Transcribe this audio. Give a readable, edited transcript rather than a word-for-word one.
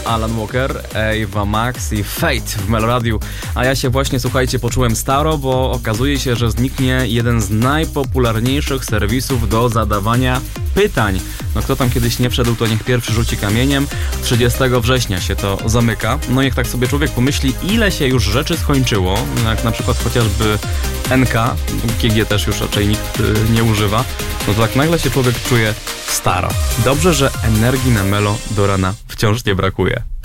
Alan Walker, Ava Max i Fate w Meloradiu. A ja się właśnie, słuchajcie, poczułem staro, bo okazuje się, że zniknie jeden z najpopularniejszych serwisów do zadawania pytań. No kto tam kiedyś nie wszedł, to niech pierwszy rzuci kamieniem. 30 września się to zamyka. No niech tak sobie człowiek pomyśli, ile się już rzeczy skończyło, jak na przykład chociażby NK, KG też już raczej nikt nie używa, no to tak nagle się człowiek czuje staro. Dobrze, że energii na Melo do rana wciąż nie brakuje.